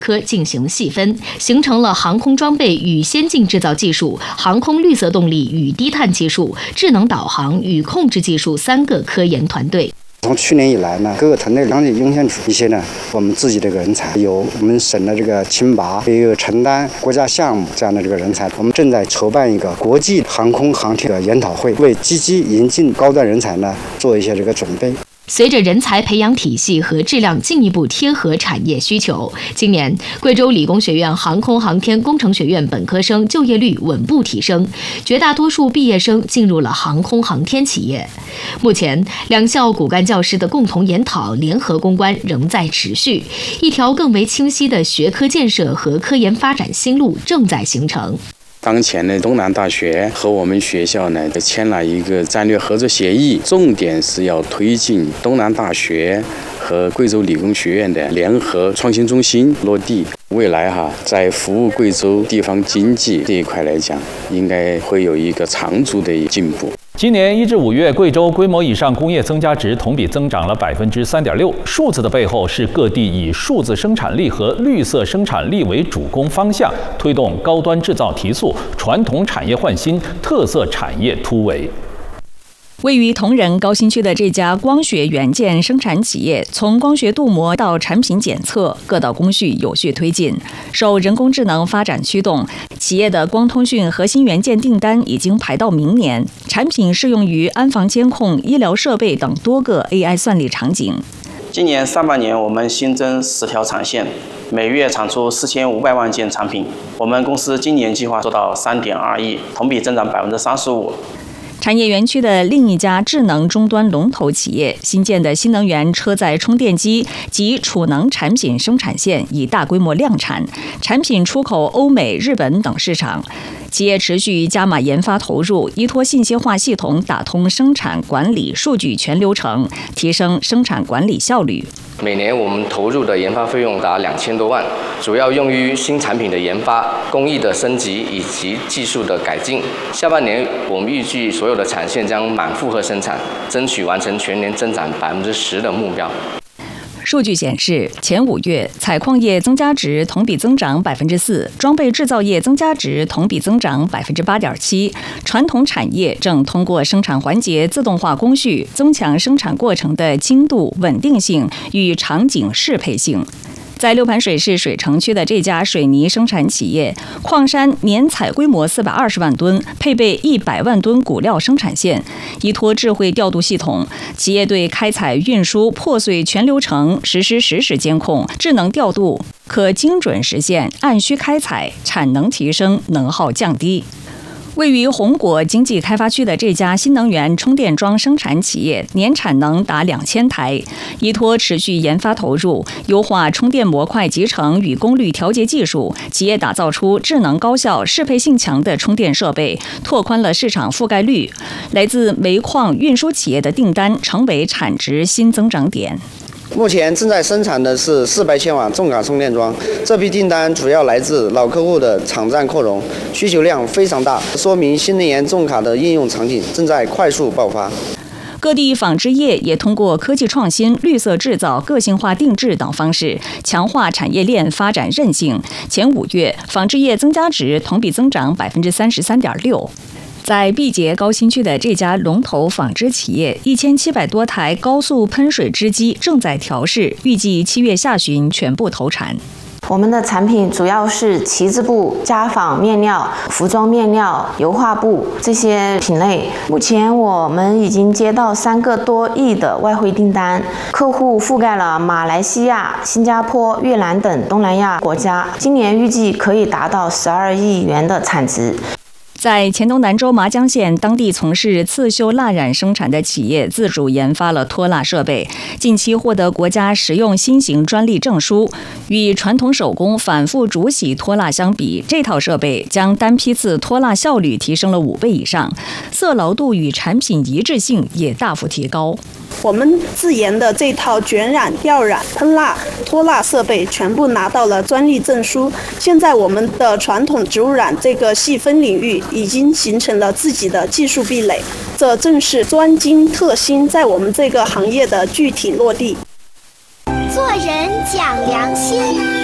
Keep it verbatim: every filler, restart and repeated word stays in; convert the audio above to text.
科进行细分，形成了航空装备与先进制造技术、航空绿色动力与低碳技术、智能导航与控制技术三个科研团队。 从去年以来呢，各个团队相继涌现出一些呢我们自己这个人才，有我们省的这个清拔，也有承担国家项目这样的这个人才。我们正在筹办一个国际航空航天的研讨会，为积极引进高端人才呢做一些这个准备。 随着人才培养体系和质量进一步贴合产业需求，今年贵州理工学院航空航天工程学院本科生就业率稳步提升，绝大多数毕业生进入了航空航天企业。目前，两校骨干教师的共同研讨、联合攻关仍在持续，一条更为清晰的学科建设和科研发展新路正在形成。 当前呢，东南大学和我们学校呢签了一个战略合作协议，重点是要推进东南大学和贵州理工学院的联合创新中心落地。未来哈，在服务贵州地方经济这一块来讲，应该会有一个长足的进步。 今年一至五月，贵州规模以上工业增加值同比增长了百分之三点六。数字的背后是各地以数字生产力和绿色生产力为主攻方向，推动高端制造提速，传统产业换新，特色产业突围。 位于铜仁高新区的这家光学元件生产企业，从光学镀膜到产品检测，各道工序有序推进。受人工智能发展驱动，企业的光通讯核心元件订单已经排到明年，产品适用于安防监控、医疗设备等多个 A I 算力场景。 今年上半年，我们新增十条产线，每月产出四千五百万件产品。我们公司今年计划做到三点二亿，同比增长百分之三十五。 产业园区的另一家智能终端龙头企业新建的新能源车载充电机及储能产品生产线已大规模量产，产品出口欧美、日本等市场。企业持续加码研发投入，依托信息化系统打通生产管理数据全流程，提升生产管理效率。 每年我们投入的研发费用达两千多万，主要用于新产品的研发、工艺的升级以及技术的改进。下半年我们预计所有的产线将满负荷生产，争取完成全年增长百分之十的目标。 数据显示，前五月采矿业增加值同比增长百分之四，装备制造业增加值同比增长百分之八点七。传统产业正通过生产环节自动化工序，增强生产过程的精度、稳定性与场景适配性。在六盘水市水城区的这家水泥生产企业，矿山年采规模四百二十万吨，配备一百万吨骨料生产线，依托智慧调度系统，企业对开采、运输、破碎全流程实施实时监控、智能调度，可精准实现按需开采，产能提升，能耗降低。位于红果经济开发区的这家新能源充电桩生产企业，年产能达两千台，依托持续研发投入，优化充电模块集成与功率调节技术，企业打造出智能高效、适配性强的充电设备，拓宽了市场覆盖率。来自煤矿运输企业的订单成为产值新增长点。 目前正在生产的是四百千瓦重卡充电桩，这批订单主要来自老客户的场站扩容，需求量非常大，说明新能源重卡的应用场景正在快速爆发。 各地纺织业也通过科技创新、绿色制造、个性化定制等方式，强化产业链发展韧性。前五月，纺织业增加值同比增长百分之三十三点六。在毕节高新区的这家龙头纺织企业，一千七百多台高速喷水织机正在调试，预计七月下旬全部投产。 我们的产品主要是旗帜布、家纺面料、服装面料、油画布这些品类。目前我们已经接到三个多亿的外汇订单，客户覆盖了马来西亚、新加坡、越南等东南亚国家。今年预计可以达到十二亿元的产值。 在黔东南州麻江县，当地从事刺绣蜡染生产的企业自主研发了脱蜡设备，近期获得国家实用新型专利证书。与传统手工反复煮洗脱蜡相比，这套设备将单批次脱蜡效率提升了五倍以上，色牢度与产品一致性也大幅提高。 我们自研的这套卷染、吊染、喷蜡、脱蜡设备全部拿到了专利证书。现在我们的传统植物染这个细分领域已经形成了自己的技术壁垒，这正是专精特新在我们这个行业的具体落地。 做人讲良心。